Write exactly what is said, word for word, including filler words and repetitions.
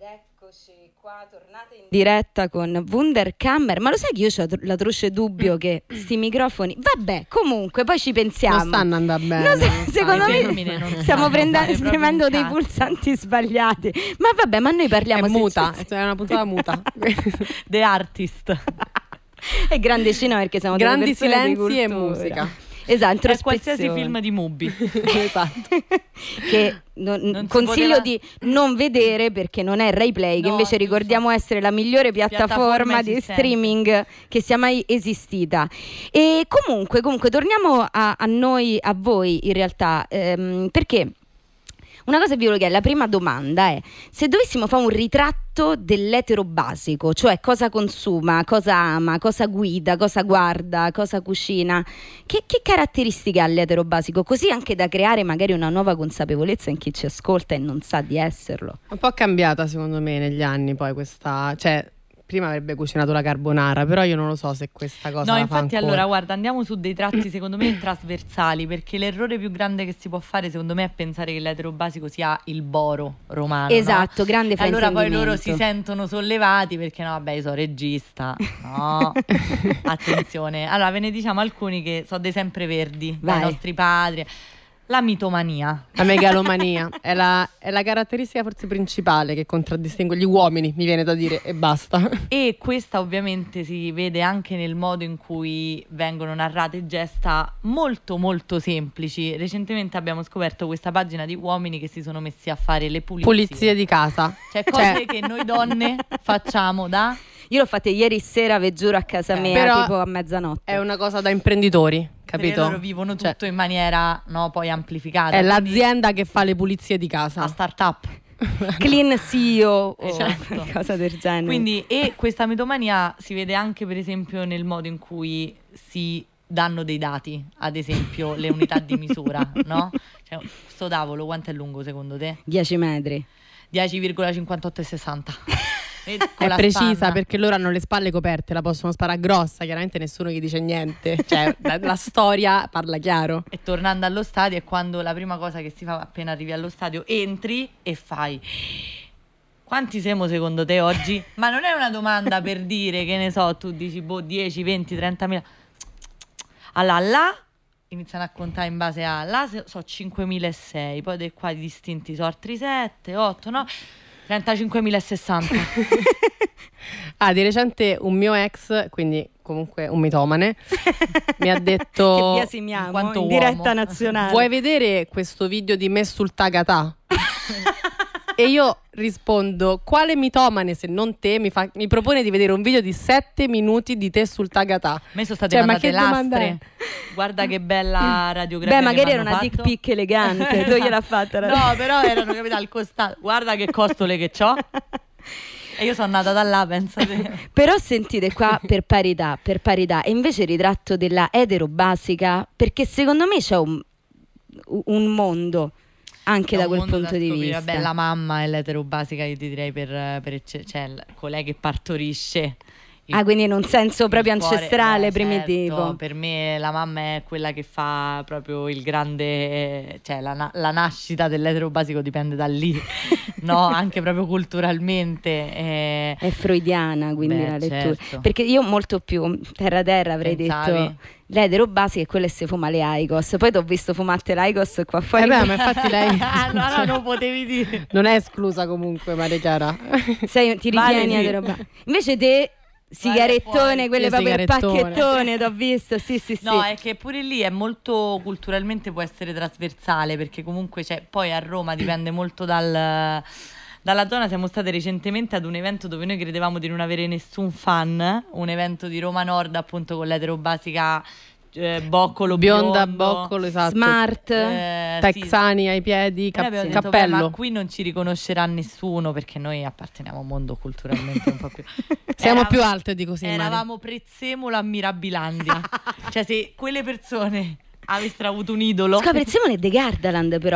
Eccoci qua, tornate in diretta con Wunderkammer. Ma lo sai che io ho la truce dubbio che sti microfoni, vabbè, comunque poi ci pensiamo, non stanno andando bene, no, secondo me non stiamo prendendo, premendo dei pulsanti sbagliati, ma vabbè, ma noi parliamo è muta, c- è una puntata muta. The Artist. È grande cinema perché siamo grandi silenzi e musica. Esatto, è qualsiasi film di Mubi. Esatto. Che non, non consiglio poteva... di non vedere perché non è Rai Play, no, che invece giusto. Ricordiamo essere la migliore piattaforma, piattaforma di streaming che sia mai esistita. E comunque, comunque torniamo a, a noi, a voi in realtà, ehm, perché una cosa vi voglio chiedere, la prima domanda è: se dovessimo fare un ritratto dell'etero basico, cioè cosa consuma, cosa ama, cosa guida, cosa guarda, cosa cucina, che, che caratteristiche ha l'etero basico? Così anche da creare magari una nuova consapevolezza in chi ci ascolta e non sa di esserlo. Un po' cambiata secondo me negli anni poi questa, cioè prima avrebbe cucinato la carbonara, però io non lo so se questa cosa no, la infatti fa ancora. Allora guarda, andiamo su dei tratti secondo me trasversali, perché l'errore più grande che si può fare secondo me è pensare che l'etero basico sia il boro romano, esatto, no? grande fraintendimento. Allora poi loro si sentono sollevati perché no, vabbè, io sono regista, no, attenzione. Allora ve ne diciamo alcuni che sono dei sempreverdi, dai nostri padri. La mitomania, la megalomania è la, è la caratteristica forse principale che contraddistingue gli uomini, mi viene da dire, e basta. E questa ovviamente si vede anche nel modo in cui vengono narrate gesta molto molto semplici. Recentemente abbiamo scoperto questa pagina di uomini che si sono messi a fare le pulizie, pulizie di casa, cioè cose cioè... che noi donne facciamo da... Io l'ho fatta ieri sera, ve giuro, a casa mia, però tipo a mezzanotte. È una cosa da imprenditori, capito? Perché loro vivono tutto cioè, in maniera no, poi amplificata. È l'azienda che fa le pulizie di casa. La startup. Clean C E O o certo. cosa del genere. Quindi, e questa mitomania si vede anche per esempio nel modo in cui si danno dei dati, ad esempio le unità di misura, no? Cioè, sto tavolo quanto è lungo secondo te? dieci metri. dieci virgola cinquantotto e sessanta. È precisa spanna. Perché loro hanno le spalle coperte, la possono sparare grossa, chiaramente nessuno gli dice niente, cioè la, la storia parla chiaro. E tornando allo stadio è quando la prima cosa che si fa appena arrivi allo stadio, entri e fai: quanti siamo secondo te oggi? Ma non è una domanda per dire, che ne so, tu dici boh dieci, venti, trentamila. Allora là iniziano a contare in base a là so cinquemilasei, poi dei qua distinti sono altri sette, otto, no, trentacinquemilasessanta. Ah, di recente un mio ex, quindi comunque un mitomane, mi ha detto: che biasimiamo in, in diretta nazionale, vuoi vedere questo video di me sul Tagatà? E io rispondo: quale mitomane se non te mi, fa, mi propone di vedere un video di sette minuti di te sul Tagatà? A me sono state cioè, mandate ma lastre. Guarda che bella radiografia. Beh, magari era una fatto. dick pic elegante. Tu gliel'ha fatta? No, però erano capite al costato. Guarda che costole che c'ho. E io sono nata da là, pensate. Però sentite qua, per parità, per parità. E invece il ritratto della etero basica, perché secondo me c'è un, un mondo anche da quel punto di vista. Vabbè, la mamma è l'etero basica, io ti direi per, per cioè colei che partorisce. Il, ah, quindi in un senso proprio cuore, ancestrale, beh, primitivo. Certo, per me la mamma è quella che fa proprio il grande, cioè la, la nascita dell'etero basico dipende da lì, no? Anche proprio culturalmente. Eh. È freudiana, quindi beh, la lettura. Certo. Perché io molto più terra terra avrei Pensavi? detto l'etero basico è quello che si fuma le Aigos. Poi ti ho visto fumate l'Aigos qua fuori. Eh beh, ma infatti lei allora non potevi dire. Non è esclusa comunque, Maria Chiara. Sei, ti ritieni vale, etero basico. Invece te sigarettone, quelle proprio il pacchettone, t'ho visto, sì sì sì. No, è che pure lì è molto culturalmente, può essere trasversale, perché comunque c'è, poi a Roma dipende molto dal, dalla zona. Siamo state recentemente ad un evento dove noi credevamo di non avere nessun fan, un evento di Roma Nord appunto con l'etero basica, eh, boccolo bionda, biondo, boccolo, esatto, smart, eh, texani sì. ai piedi, cap- detto, cappello. beh, ma qui non ci riconoscerà nessuno perché noi apparteniamo a un mondo culturalmente un po' più siamo Eravamo, più alte di così. Eravamo Prezzemolo a Mirabilandia. Cioè se quelle persone avessero avuto un idolo. Scusa, Prezzemolo è The Gardaland però.